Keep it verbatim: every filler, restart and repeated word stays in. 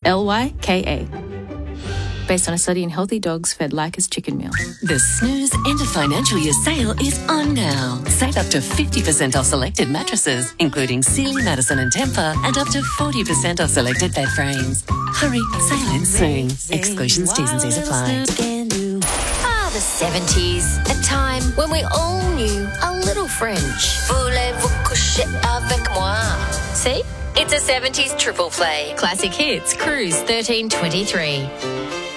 L Y K A. Based on a study in healthy dogs fed Lyca's chicken meal. The Snooze End of Financial Year sale is on now. Save up to fifty percent off selected mattresses, including Sealy, Madison and Tempur, and up to forty percent off selected bed frames. Hurry, sale ends soon. Exclusions, T's and C's apply. Ah, the seventies. A time when we all knew a little French. Voulez-vous coucher avec moi? See? It's a seventies triple play. Classic hits, Cruise thirteen twenty-three.